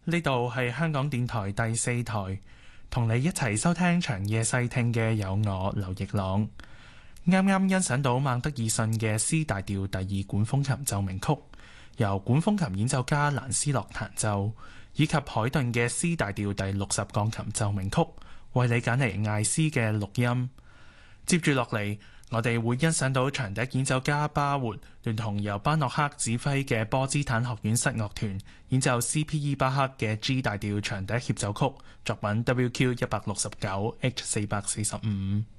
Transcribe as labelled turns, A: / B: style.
A: 呢度係香港電台第4台，同你一齊收聽長夜細聽嘅有我劉奕朗。啱啱欣賞到孟德爾遜嘅 C 大調第2管風琴奏鳴曲，由管風琴演奏家蘭斯洛彈奏，以及海頓嘅 C 大調第60鋼琴奏鳴曲，為你揀嚟艾斯嘅錄音。接住落嚟，我哋會欣賞到長笛演奏家巴活聯同由班諾克指揮嘅波茲坦學院室樂團演奏 C.P.E. 巴克嘅 G 大調長笛協奏曲作品 WQ 169 H 445。